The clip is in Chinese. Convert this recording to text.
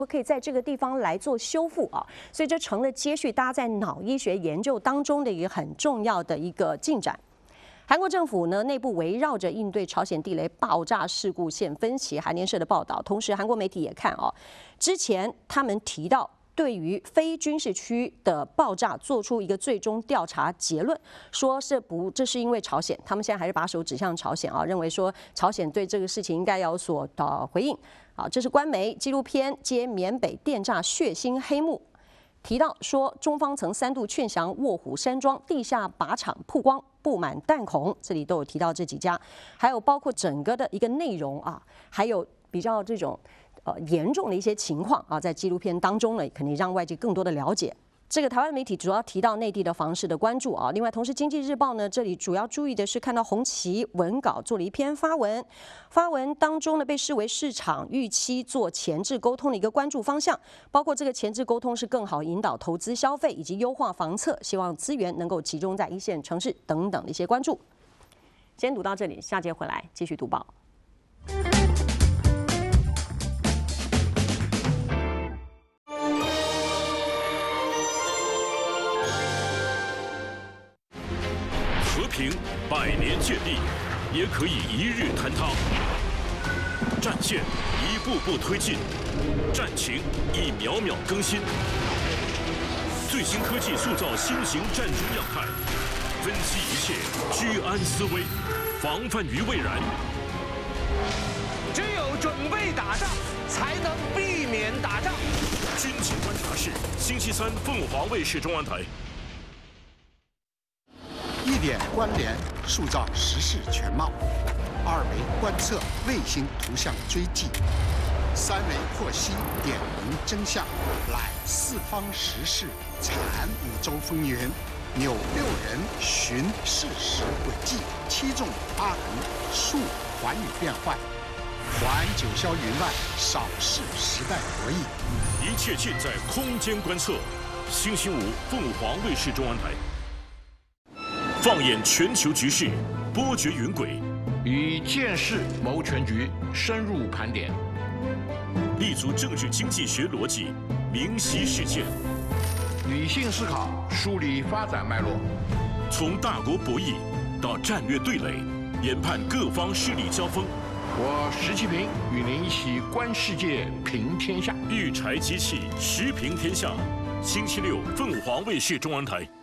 可以在这个地方来做修复啊，所以这成了接续大家在脑医学研究当中的一个很重要的一个进展。韩国政府呢内部围绕着应对朝鲜地雷爆炸事故现分歧，韩联社的报道。同时，韩国媒体也看啊，之前他们提到对于非军事区的爆炸做出一个最终调查结论，说这是因为朝鲜，他们现在还是把手指向朝鲜啊，认为说朝鲜对这个事情应该有所回应。啊，这是官媒纪录片接缅北电诈血腥黑幕，提到说中方曾3度劝降卧虎山庄地下靶场曝光布满弹孔，这里都有提到这几家，还有包括整个的一个内容啊，还有比较这种严重的一些情况啊，在纪录片当中呢，肯定让外界更多的了解。这个台湾媒体主要提到内地的房市的关注啊，另外同时《经济日报》呢，这里主要注意的是看到红旗文稿做了一篇发文当中呢被视为市场预期做前置沟通的一个关注方向，包括这个前置沟通是更好引导投资消费以及优化房策，希望资源能够集中在1线城市等等的一些关注。先读到这里，下节回来继续读报。 平100年建立，也可以1日坍塌。战线一步步推进，战情一秒秒更新。最新科技塑造新型战争样态，分析一切，居安思危，防范于未然。 只有准备打仗，才能避免打仗。 军情观察室，星期3凤凰卫视中央台。 1点关联，塑造时事全貌；2维观测卫星图像追迹；3维获悉点明真相，揽4方时事，铲5洲风云，扭6人寻事实轨迹，7纵8横述寰宇变幻，还九霄云外，扫视时代博弈。 一切尽在空间观测。星期5凤凰卫视中央台。放眼全球局势，波谲云轨， 以见识谋全局，深入盘点， 立足政治经济学逻辑，明晰事件， 理性思考，梳理发展脉络， 从大国博弈到战略对垒，研判各方势力交锋。 我石其平与您一起观世界，评天下。 育柴机器，时评天下。星期6凤凰卫视中央台。